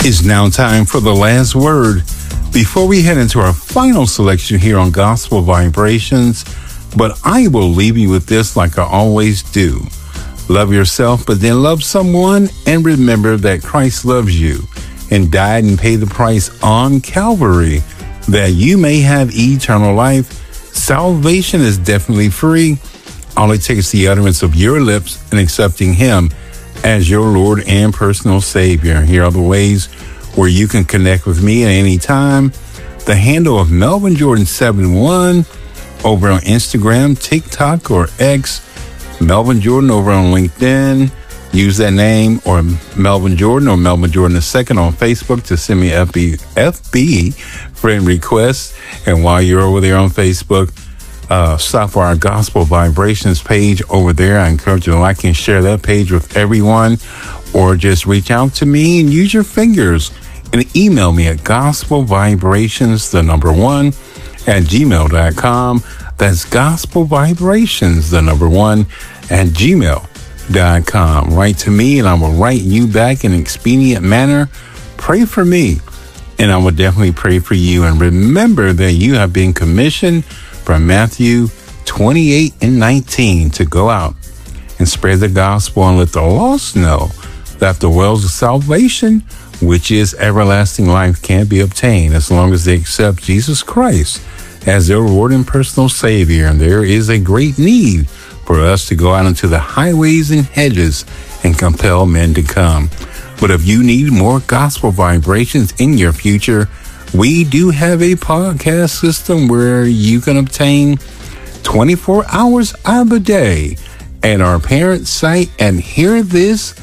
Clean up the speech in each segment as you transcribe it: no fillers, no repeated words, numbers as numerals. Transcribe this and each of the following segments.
It's now time for the last word before we head into our final selection here on Gospel Vibrations. But I will leave you with this like I always do. Love yourself, but then love someone, and remember that Christ loves you and died and paid the price on Calvary that you may have eternal life. Salvation is definitely free. All it takes is the utterance of your lips and accepting Him as your Lord and personal Savior. Here are the ways where you can connect with me at any time. The handle of Melvin Jordan 71 over on Instagram, TikTok, or X. Melvin Jordan over on LinkedIn. Use that name, or Melvin Jordan or Melvin Jordan II on Facebook to send me FB friend requests. And while you're over there on Facebook, stop for our Gospel Vibrations page over there. I encourage you to like and share that page with everyone, or just reach out to me and use your fingers and email me at gospelvibrations1 at gmail.com. That's gospelvibrations1 at gmail.com. Write to me and I will write you back in an expedient manner. Pray for me and I will definitely pray for you. And remember that you have been commissioned from Matthew 28:19 to go out and spread the gospel and let the lost know that the wells of salvation, which is everlasting life, can be obtained as long as they accept Jesus Christ as their Lord and personal Savior. And there is a great need for us to go out into the highways and hedges and compel men to come. But if you need more gospel vibrations in your future, we do have a podcast system where you can obtain 24 hours out of the day at our parent site at hearthis.at.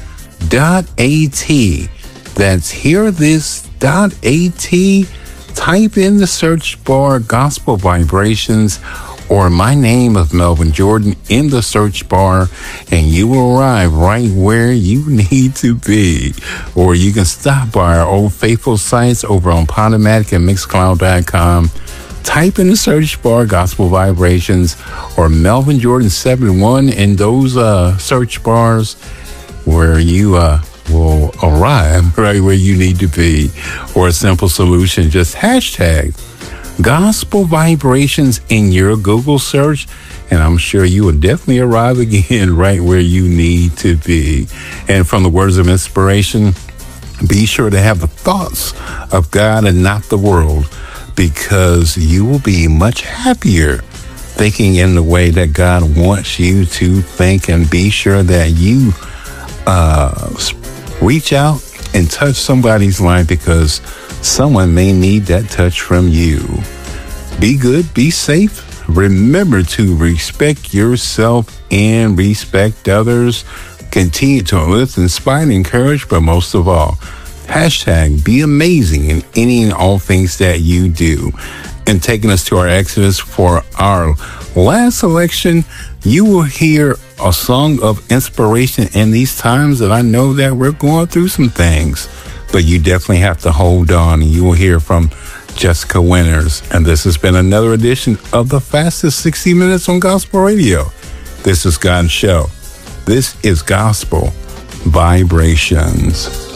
That's hearthis.at. Type in the search bar Gospel Vibrations or my name of Melvin Jordan in the search bar, and you will arrive right where you need to be. Or you can stop by our old faithful sites over on Podomatic and Mixcloud.com. Type in the search bar Gospel Vibrations or Melvin Jordan 71 in those search bars, where you will arrive right where you need to be. Or a simple solution, just hashtag Gospel Vibrations in your Google search, and I'm sure you will definitely arrive again right where you need to be. And from the words of inspiration, be sure to have the thoughts of God and not the world, because you will be much happier thinking in the way that God wants you to think. And be sure that you reach out and touch somebody's life, because someone may need that touch from you. Be good, be safe. Remember to respect yourself and respect others. Continue to lift, inspire, and encourage, but most of all, hashtag be amazing in any and all things that you do. And taking us to our Exodus for our last selection, you will hear a song of inspiration in these times that I know that we're going through some things, but you definitely have to hold on. And you will hear from Jessica Winters. And this has been another edition of the fastest 60 minutes on gospel radio. This is God's show. This is Gospel Vibrations.